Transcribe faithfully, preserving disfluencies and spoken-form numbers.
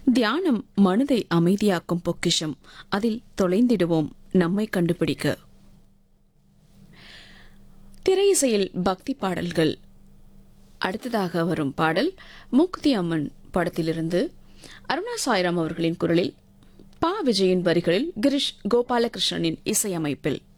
தியானம் மனதை அமைதியாக்கும் பொக்கிஷம். அதில் தொலைந்திடுவோம் நம்மை கண்டுபிடிக்க. திரையிசையில் பக்தி பாடல்கள். அடுத்ததாக வரும் பாடல் முக்தி அம்மன் படத்திலிருந்து அருணா சாய்ராம் அவர்களின் குரலில், பா விஜயின் வரிகளில், கிரிஷ் கோபாலகிருஷ்ணனின் இசையமைப்பில்.